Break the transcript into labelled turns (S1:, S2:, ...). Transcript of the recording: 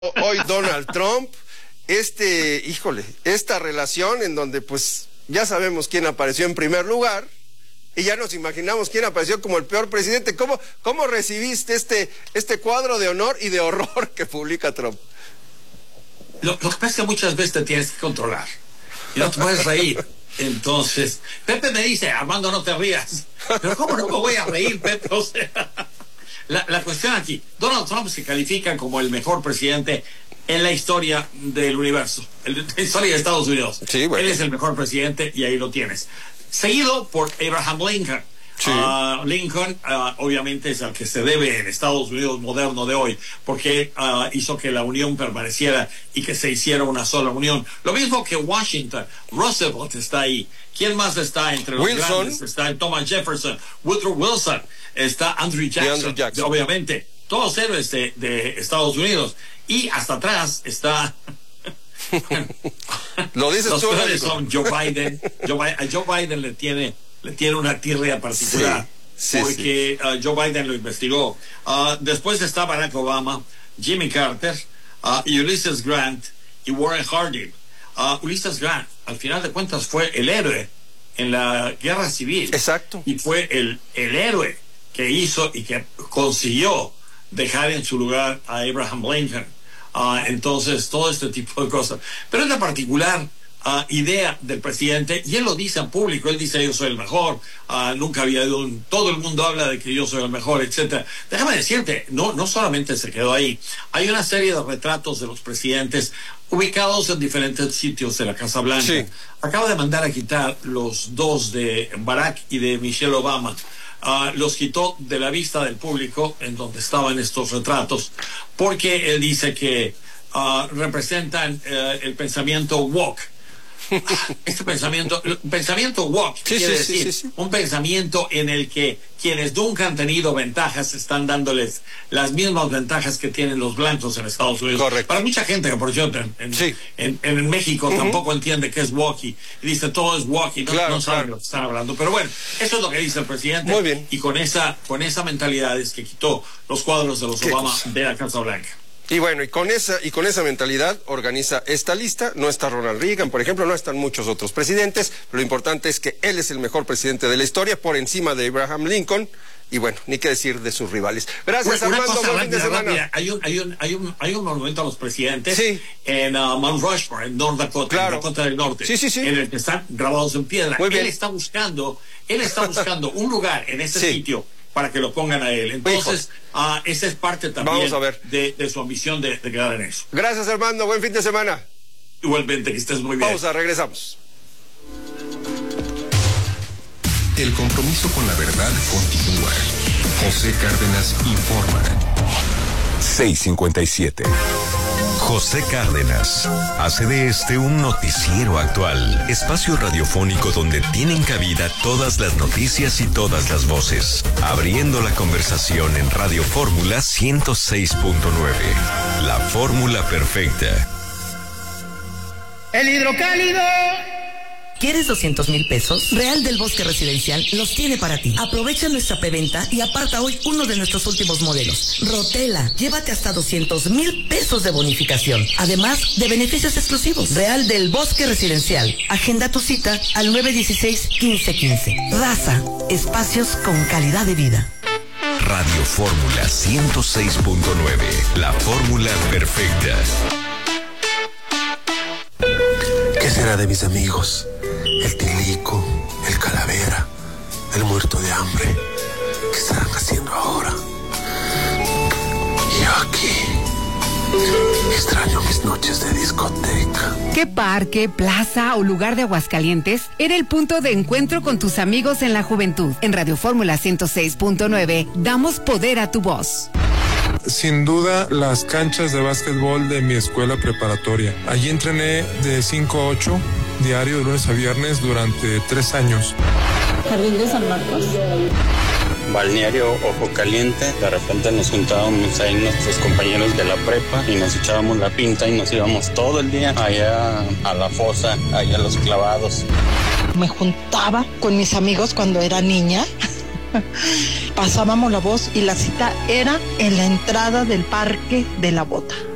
S1: hoy Donald Trump, esta relación en donde pues ya sabemos quién apareció en primer lugar y ya nos imaginamos quién apareció como el peor presidente. ¿Cómo recibiste este cuadro de honor y de horror que publica Trump?
S2: Lo que pasa es que muchas veces te tienes que controlar y no te puedes reír. Entonces, Pepe me dice, Armando, no te rías. Pero ¿cómo no me voy a reír, Pepe? O sea, la cuestión aquí, Donald Trump se califica como el mejor presidente en la historia del universo, en la historia de Estados Unidos.
S1: Sí, bueno.
S2: Él es el mejor presidente y ahí lo tienes. Seguido por Abraham Lincoln.
S1: Sí.
S2: Lincoln, obviamente, es al que se debe el Estados Unidos moderno de hoy, porque hizo que la unión permaneciera y que se hiciera una sola unión. Lo mismo que Washington. Roosevelt está ahí. ¿Quién más está entre los grandes? Está Thomas Jefferson, Woodrow Wilson, está Andrew Jackson. Obviamente, todos héroes de Estados Unidos. Y hasta atrás está...
S1: Lo dices
S2: los
S1: tú,
S2: peores son Joe Biden. A Joe Biden le tiene una tirria particular, porque Joe Biden lo investigó. Después está Barack Obama, Jimmy Carter, Ulysses Grant y Warren Harding. Ulysses Grant, al final de cuentas, fue el héroe en la guerra civil.
S1: Exacto.
S2: Y fue el héroe que hizo y que consiguió dejar en su lugar a Abraham Lincoln. Entonces, todo este tipo de cosas. Pero es la particular idea del presidente, y él lo dice en público. Él dice, yo soy el mejor, nunca había ido todo el mundo habla de que yo soy el mejor, etcétera. Déjame decirte, no solamente se quedó ahí. Hay una serie de retratos de los presidentes ubicados en diferentes sitios de la Casa Blanca.
S1: Sí.
S2: Acaba de mandar a quitar los dos de Barack y de Michelle Obama. Los quitó de la vista del público en donde estaban estos retratos, porque él dice que representan el pensamiento woke. Este pensamiento woke quiere decir un pensamiento en el que quienes nunca han tenido ventajas están dándoles las mismas ventajas que tienen los blancos en Estados Unidos.
S1: Correcto.
S2: Para mucha gente que, por cierto, en México tampoco entiende qué es woke y dice todo es woke y no saben lo que están hablando. Pero bueno, eso es lo que dice el presidente.
S1: Muy bien.
S2: Y con esa mentalidad es que quitó los cuadros de los Obama de la Casa Blanca.
S1: Y bueno, y con esa mentalidad organiza esta lista. No está Ronald Reagan, por ejemplo, no están muchos otros presidentes. Lo importante es que él es el mejor presidente de la historia, por encima de Abraham Lincoln. Y bueno, ni qué decir de sus rivales. Gracias, Armando. Buen fin de semana.
S2: Hay un monumento a los presidentes en Mount Rushmore, en North Dakota, en Dakota del Norte, en el que están grabados en piedra. Él está buscando un lugar en ese sitio para que lo pongan a él. Entonces, esa es parte también de su ambición de quedar en eso.
S1: Gracias, Armando. Buen fin de semana.
S2: Igualmente, que estés muy bien.
S1: Pausa, regresamos.
S3: El compromiso con la verdad continúa. José Cárdenas informa. 6:57. José Cárdenas hace de este un noticiero actual, espacio radiofónico donde tienen cabida todas las noticias y todas las voces, abriendo la conversación en Radio Fórmula 106.9, la fórmula perfecta.
S4: El hidrocálido.
S5: ¿Quieres 200,000 pesos? Real del Bosque Residencial los tiene para ti. Aprovecha nuestra preventa y aparta hoy uno de nuestros últimos modelos. Rotela, llévate hasta 200,000 pesos de bonificación, además de beneficios exclusivos. Real del Bosque Residencial. Agenda tu cita al 916-1515. Raza, espacios con calidad de vida.
S3: Radio Fórmula 106.9, la fórmula perfecta.
S6: ¿Qué será de mis amigos? El Tilico, el Calavera, el muerto de hambre. ¿Qué estarán haciendo ahora? Y yo aquí, extraño mis noches de discoteca.
S7: ¿Qué parque, plaza o lugar de Aguascalientes era el punto de encuentro con tus amigos en la juventud? En Radio Fórmula 106.9 damos poder a tu voz.
S8: Sin duda, las canchas de básquetbol de mi escuela preparatoria. Allí entrené de 5 a 8, diario de lunes a viernes durante 3 años.
S9: Jardín de San Marcos.
S10: Balneario Ojo Caliente, de repente nos juntábamos ahí nuestros compañeros de la prepa y nos echábamos la pinta y nos íbamos todo el día allá a la fosa, allá a los clavados.
S11: Me juntaba con mis amigos cuando era niña. Pasábamos la voz y la cita era en la entrada del Parque de la Bota.